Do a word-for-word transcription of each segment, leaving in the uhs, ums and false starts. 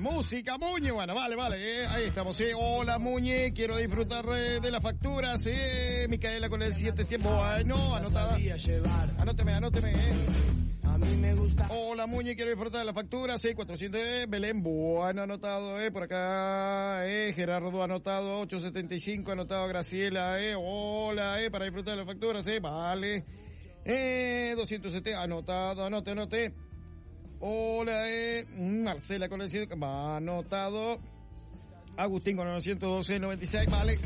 música, Muñe. Bueno, vale, vale, eh, ahí estamos. Eh. Hola, Muñe, quiero disfrutar eh, de las facturas. Eh. Micaela con el siete cien. Bueno, anotada. Anóteme, anóteme, eh. A mí me gusta. Hola, Muñe, quiero disfrutar de la factura, seis cuatrocientos, eh, Belén, bueno, anotado, eh, por acá, eh, Gerardo, anotado, ochocientos setenta y cinco, anotado, Graciela, eh, hola, eh, para disfrutar de la factura, eh, vale, eh, doscientos setenta, anotado, anote, anote, hola, eh, Marcela con el cien, anotado, Agustín con el novecientos doce, noventa y seis, vale.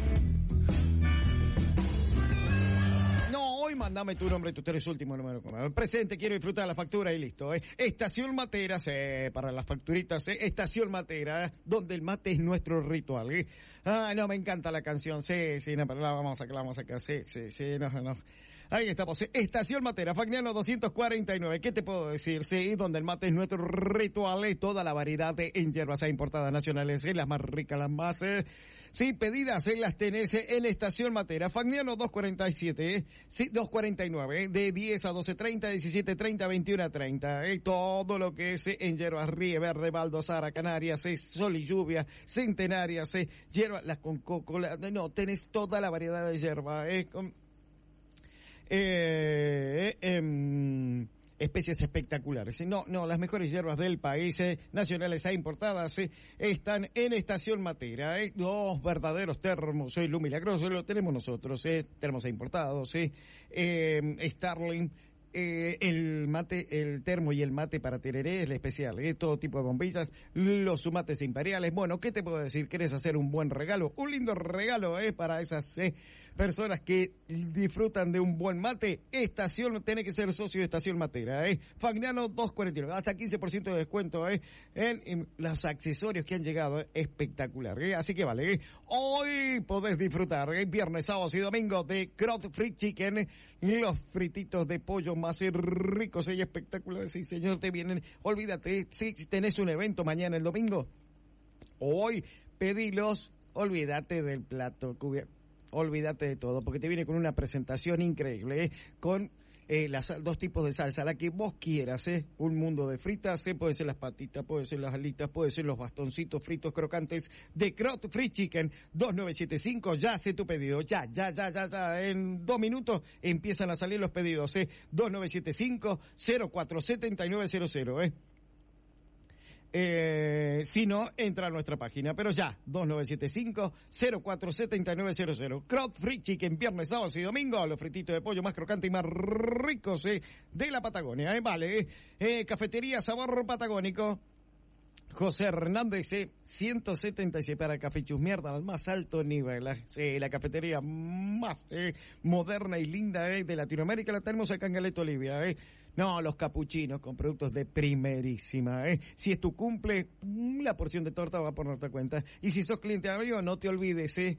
Hoy mandame tu nombre y tu tres último número. Presente, quiero disfrutar de la factura y listo. ¿eh? Estación Matera, eh, para las facturitas, eh. Estación Matera, donde el mate es nuestro ritual. ¿eh? Ah, no, me encanta la canción. Sí, sí, no, pero la vamos a sacar, la vamos a sacar. Sí, sí, sí, no, no. Ahí estamos. Estación Matera, Fagnano doscientos cuarenta y nueve. ¿Qué te puedo decir? Sí, donde el mate es nuestro ritual. ¿eh? Toda la variedad de en hierbas importadas nacionales. ¿eh? Las más ricas, las más... Eh. Sí, pedidas en las tenés en Estación Matera. Fagnano doscientos cuarenta y siete, ¿eh? Sí, doscientos cuarenta y nueve, ¿eh? De diez a doce treinta, diecisiete treinta, veintiuno treinta, ¿eh? Todo lo que es eh, en hierbas Ríe Verde, Baldosara, Canarias, ¿eh? Sol y Lluvia, Centenarias, ¿eh? Hierbas, las con coco, la, no, tenés toda la variedad de hierba, ¿eh? Con, eh, eh, eh, especies espectaculares. No, no, las mejores hierbas del país, eh, nacionales e importadas, eh, están en Estación Matera, eh, los verdaderos termos, eh, lo milagroso lo tenemos nosotros, eh, termos e importados, eh, eh, Starling, eh, el mate, el termo y el mate para tereré es la especial, eh, todo tipo de bombillas, los sumates imperiales. Bueno, ¿qué te puedo decir? ¿Querés hacer un buen regalo? Un lindo regalo, eh, para esas, eh, personas que disfrutan de un buen mate. Estación, tiene que ser socio de Estación Matera, eh. Fagnano doscientos cuarenta y nueve, hasta quince por ciento de descuento, eh, en, en los accesorios que han llegado, eh, espectacular, eh. Así que vale, eh. Hoy podés disfrutar, eh, viernes, sábados y domingos de Crot Free Chicken, eh, los frititos de pollo más ricos y espectaculares. Sí, señor, te vienen, olvídate, si tenés un evento mañana el domingo, hoy pedilos, olvídate del plato cubierto. Olvídate de todo, porque te viene con una presentación increíble, ¿eh? Con eh, las dos tipos de salsa, la que vos quieras, ¿eh? Un mundo de fritas, ¿eh? Puede ser las patitas, puede ser las alitas, puede ser los bastoncitos fritos crocantes de Crot Free Chicken. Dos nueve siete cinco, ya hace tu pedido, ya, ya, ya, ya, ya, en dos minutos empiezan a salir los pedidos, ¿eh? Dos nueve siete cinco, cero cuatro siete nueve cero cero, ¿eh? Eh, si no, entra a nuestra página, pero ya, dos nueve siete cinco, cero cuatro siete nueve cero cero. Crot Free Chicken, viernes, sábados y domingo, los frititos de pollo más crocantes y más ricos, eh, de la Patagonia, eh, vale, eh, eh, cafetería sabor patagónico, José Hernández, eh, ciento setenta y seis, para café chusmierda al más alto nivel, eh, la cafetería más eh, moderna y linda eh, de Latinoamérica, la tenemos acá en Galeto Olivia, eh. No, los capuchinos con productos de primerísima, eh. Si es tu cumple, la porción de torta va por nuestra cuenta. Y si sos cliente amigo, no te olvides eh,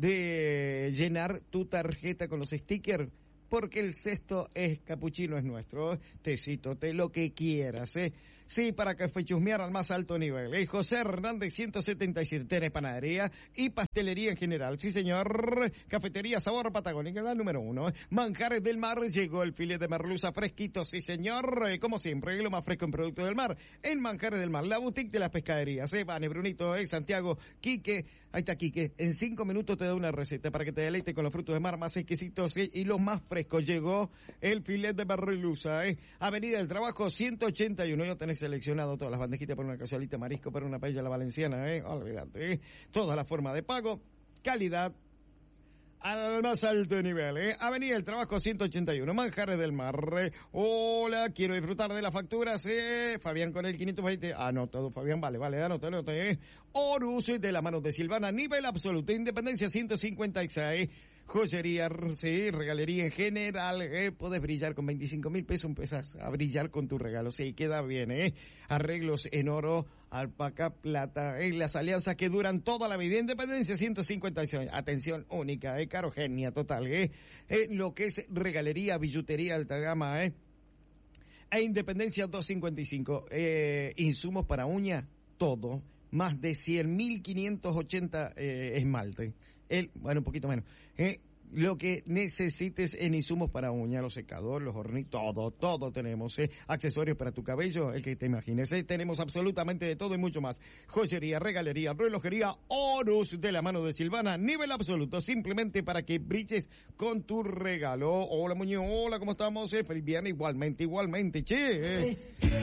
de llenar tu tarjeta con los stickers, porque el cesto es capuchino, es nuestro. Tecito, te lo que quieras, eh. Sí, para café chusmear al más alto nivel, eh. José Hernández, ciento setenta y siete, tenés panadería y pastelería en general. Sí, señor. Cafetería Sabor Patagónica, la número uno. Eh. Manjares del Mar, llegó el filete de merluza fresquito, sí, señor. Eh, como siempre, lo más fresco en productos del mar. En Manjares del Mar, la boutique de las pescaderías, eh. Vane, Brunito, eh. Santiago, Quique. Ahí está Quique. En cinco minutos te da una receta para que te deleite con los frutos de mar más exquisitos, eh, y los más frescos. Llegó el filete de merluza, eh. Avenida del Trabajo, ciento ochenta y uno. Yo tenés seleccionado todas las bandejitas para una cazuelita marisco, para una paella a la valenciana, eh. Olvídate, eh. Toda la forma de pago, calidad al más alto nivel, eh. Avenida del Trabajo ciento ochenta y uno, Manjares del Mar. Eh. Hola, quiero disfrutar de las facturas, eh. Fabián con el quinientos veinte, anotado, Fabián, vale, vale, anotado, anotado, eh. Horus, de la mano de Silvana, nivel absoluto, Independencia ciento cincuenta y seis. Joyería, sí, regalería en general, eh, podés brillar con veinticinco mil pesos, empiezas a brillar con tu regalo, sí, queda bien, eh. Arreglos en oro, alpaca, plata, eh, las alianzas que duran toda la vida. Independencia ciento cincuenta y seis, atención única, eh, carogenia total, eh. eh lo que es regalería, billutería alta gama, eh. E Independencia doscientos cincuenta y cinco, eh, insumos para uña, todo. Más de cien mil quinientos ochenta eh, esmalte. El, bueno, un poquito menos. Eh, lo que necesites en insumos para uñas, los secadores, los hornitos, todo, todo tenemos, ¿eh? Accesorios para tu cabello, el que te imagines, ¿eh? Tenemos absolutamente de todo y mucho más. Joyería, regalería, relojería, Horus de la mano de Silvana, nivel absoluto, simplemente para que brilles con tu regalo. Hola, Muñoz, hola, ¿cómo estamos? Eh? Feliz viernes, igualmente, igualmente, che. Eh.